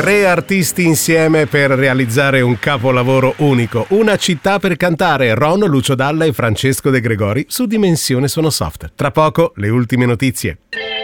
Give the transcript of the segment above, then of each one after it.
3 artisti insieme per realizzare un capolavoro unico. Una città per cantare, Ron, Lucio Dalla e Francesco De Gregori su Dimensione Suono Soft. Tra poco le ultime notizie.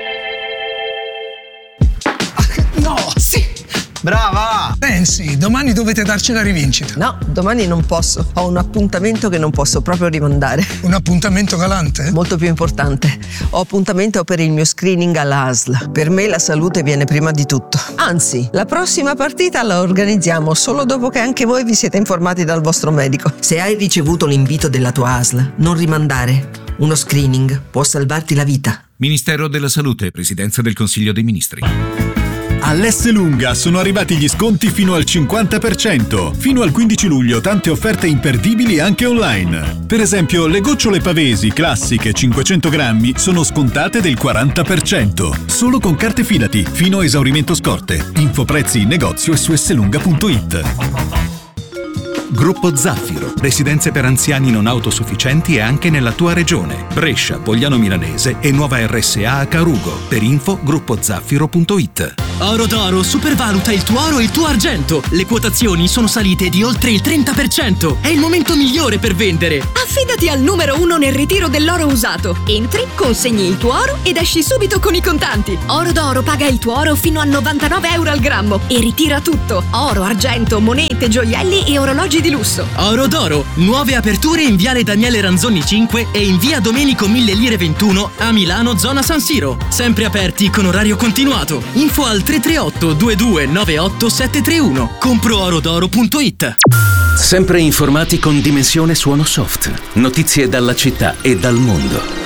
No, sì! Brava! Pensi, domani dovete darci la rivincita. No, domani non posso. Ho un appuntamento che non posso proprio rimandare. Un appuntamento galante? Molto più importante. Ho appuntamento per il mio screening alla ASL. Per me la salute viene prima di tutto. Anzi, la prossima partita la organizziamo solo dopo che anche voi vi siete informati dal vostro medico. Se hai ricevuto l'invito della tua ASL, non rimandare. Uno screening può salvarti la vita. Ministero della Salute, Presidenza del Consiglio dei Ministri. All'Esselunga sono arrivati gli sconti fino al 50%. Fino al 15 luglio tante offerte imperdibili anche online. Per esempio, le gocciole Pavesi classiche 500 grammi sono scontate del 40%. Solo con carte Fidati, fino a esaurimento scorte. Info prezzi in negozio e su esselunga.it. Gruppo Zaffiro, residenze per anziani non autosufficienti e anche nella tua regione. Brescia, Pogliano Milanese e nuova RSA a Carugo. Per info gruppozaffiro.it. Oro d'Oro supervaluta il tuo oro e il tuo argento. Le quotazioni sono salite di oltre il 30%. È il momento migliore per vendere. Affidati al numero 1 nel ritiro dell'oro usato. Entri, consegni il tuo oro ed esci subito con i contanti. Oro d'Oro paga il tuo oro fino a 99 euro al grammo e ritira tutto. Oro, argento, monete, gioielli e orologi di lusso. Oro d'Oro, nuove aperture in viale Daniele Ranzoni 5 e in via Domenico 1000 Lire 21 a Milano, zona San Siro. Sempre aperti con orario continuato. Info al 338 2298 731. Compro-orodoro.it. Sempre informati con Dimensione Suono Soft. Notizie dalla città e dal mondo.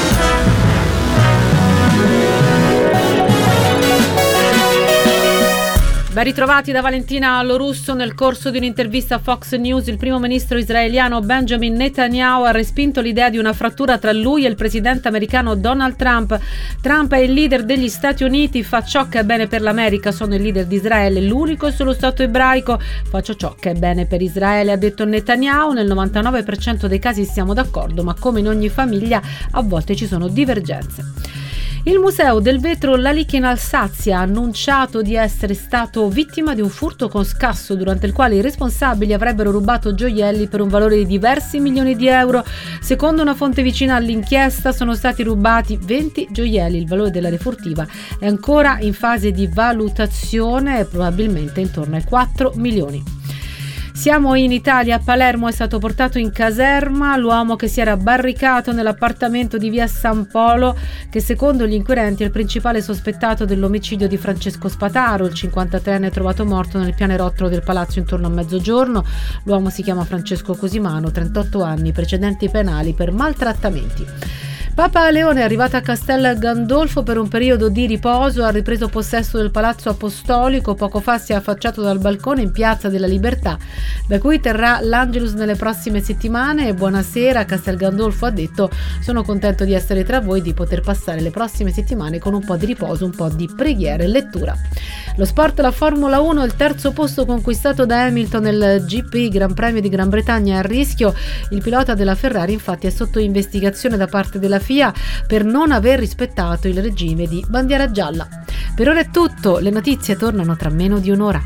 Ben ritrovati da Valentina Lorusso. Nel corso di un'intervista a Fox News, il primo ministro israeliano Benjamin Netanyahu ha respinto l'idea di una frattura tra lui e il presidente americano Donald Trump. Trump è il leader degli Stati Uniti, fa ciò che è bene per l'America, sono il leader di Israele, l'unico e solo Stato ebraico, faccio ciò che è bene per Israele, ha detto Netanyahu. Nel 99% dei casi siamo d'accordo, ma come in ogni famiglia a volte ci sono divergenze. Il Museo del Vetro Lalique in Alsazia ha annunciato di essere stato vittima di un furto con scasso durante il quale i responsabili avrebbero rubato gioielli per un valore di diversi milioni di euro. Secondo una fonte vicina all'inchiesta sono stati rubati 20 gioielli. Il valore della refurtiva è ancora in fase di valutazione, probabilmente intorno ai 4 milioni. Siamo in Italia, a Palermo è stato portato in caserma l'uomo che si era barricato nell'appartamento di via San Polo, che secondo gli inquirenti è il principale sospettato dell'omicidio di Francesco Spataro. Il 53enne è trovato morto nel pianerottolo del palazzo intorno a mezzogiorno. L'uomo si chiama Francesco Cosimano, 38 anni, precedenti penali per maltrattamenti. Papa Leone è arrivato a Castel Gandolfo per un periodo di riposo, ha ripreso possesso del Palazzo Apostolico, poco fa si è affacciato dal balcone in Piazza della Libertà, da cui terrà l'Angelus nelle prossime settimane. Buonasera, a Castel Gandolfo ha detto: sono contento di essere tra voi, di poter passare le prossime settimane con un po' di riposo, un po' di preghiera e lettura. Lo sport, la Formula 1, il terzo posto conquistato da Hamilton nel GP, Gran Premio di Gran Bretagna, è a rischio. Il pilota della Ferrari infatti è sotto investigazione da parte della FIA per non aver rispettato il regime di bandiera gialla. Per ora è tutto, le notizie tornano tra meno di un'ora.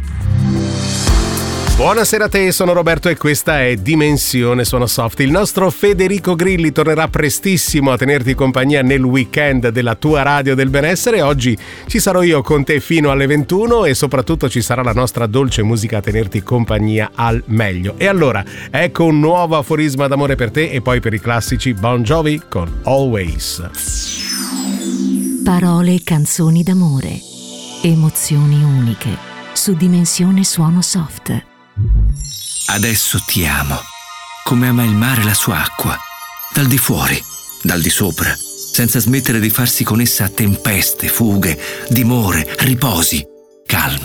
Buonasera a te, sono Roberto e questa è Dimensione Suono Soft. Il nostro Federico Grilli tornerà prestissimo a tenerti compagnia nel weekend della tua radio del benessere. Oggi ci sarò io con te fino alle 21 e soprattutto ci sarà la nostra dolce musica a tenerti compagnia al meglio. E allora, ecco un nuovo aforisma d'amore per te e poi per i classici Bon Jovi con Always. Parole e canzoni d'amore, emozioni uniche su Dimensione Suono Soft. Adesso ti amo, come ama il mare la sua acqua, dal di fuori, dal di sopra, senza smettere di farsi con essa tempeste, fughe, dimore, riposi, calmi.